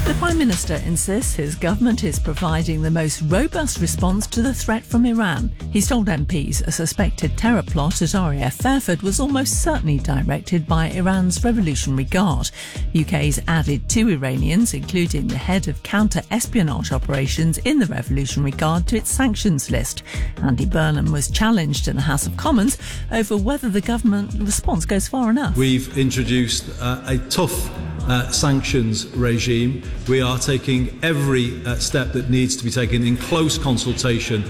The Prime Minister insists his government is providing the most robust response to the threat from Iran. He's told MPs a suspected terror plot at RAF Fairford was almost certainly directed by Iran's Revolutionary Guard. UK's added 2 Iranians, including the head of counter-espionage operations in the Revolutionary Guard, to its sanctions list. Andy Burnham was challenged in the House of Commons over whether the government response goes far enough. We've introduced a tough sanctions regime. We are taking every step that needs to be taken in close consultation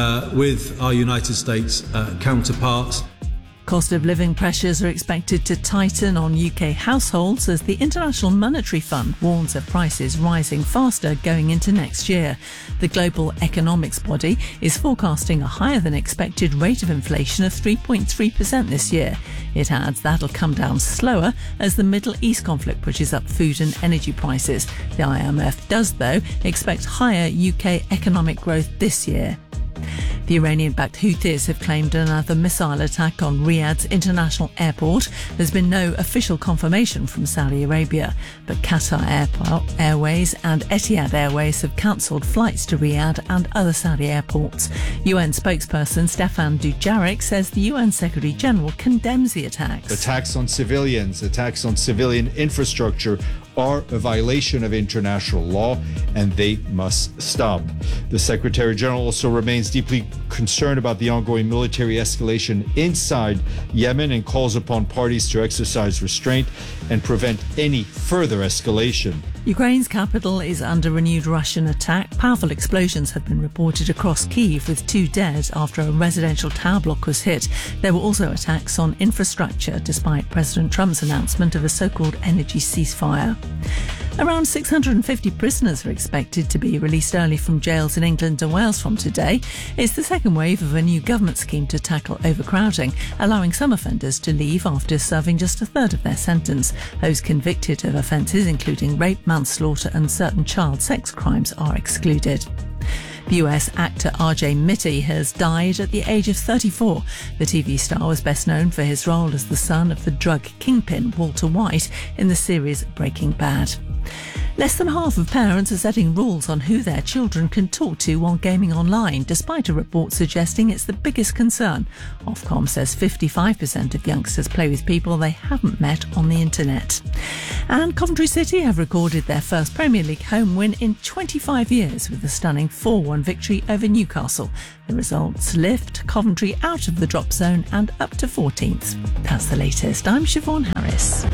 with our United States counterparts. Cost of living pressures are expected to tighten on UK households as the International Monetary Fund warns of prices rising faster going into next year. The global economics body is forecasting a higher than expected rate of inflation of 3.3% this year. It adds that'll come down slower as the Middle East conflict pushes up food and energy prices. The IMF does, though, expect higher UK economic growth this year. The Iranian-backed Houthis have claimed another missile attack on Riyadh's international airport. There's been no official confirmation from Saudi Arabia, but Qatar Airways and Etihad Airways have cancelled flights to Riyadh and other Saudi airports. UN spokesperson Stefan Dujarric says the UN Secretary-General condemns the attacks. Attacks on civilians, attacks on civilian infrastructure are a violation of international law and they must stop. The Secretary-General also remains deeply concerned about the ongoing military escalation inside Yemen and calls upon parties to exercise restraint and prevent any further escalation. Ukraine's capital is under renewed Russian attack. Powerful explosions have been reported across Kyiv, with 2 dead after a residential tower block was hit. There were also attacks on infrastructure, despite President Trump's announcement of a so-called energy ceasefire. Around 650 prisoners are expected to be released early from jails in England and Wales from today. It's the second wave of a new government scheme to tackle overcrowding, allowing some offenders to leave after serving just a third of their sentence. Those convicted of offences including rape, manslaughter and certain child sex crimes are excluded. The US actor RJ Mitte has died at the age of 34. The TV star was best known for his role as the son of the drug kingpin Walter White in the series Breaking Bad. Less than half of parents are setting rules on who their children can talk to while gaming online, despite a report suggesting it's the biggest concern. Ofcom says 55% of youngsters play with people they haven't met on the internet. And Coventry City have recorded their first Premier League home win in 25 years with a stunning 4-1 victory over Newcastle. The results lift Coventry out of the drop zone and up to 14th. That's the latest. I'm Siobhan Harris.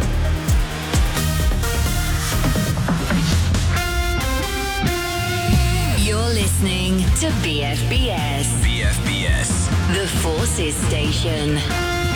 You're listening to BFBS. BFBS. The Forces Station.